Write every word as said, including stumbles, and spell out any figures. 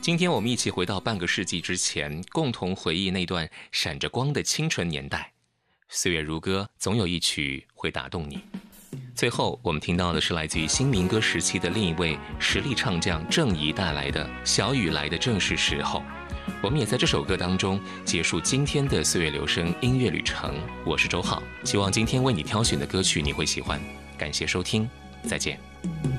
今天我们一起回到半个世纪之前，共同回忆那段闪着光的青春年代。岁月如歌，总有一曲会打动你。最后我们听到的是来自于新民歌时期的另一位实力唱将郑怡带来的《小雨来的正是时候》。我们也在这首歌当中结束今天的岁月留声音乐旅程。我是周浩，希望今天为你挑选的歌曲你会喜欢。感谢收听，再见。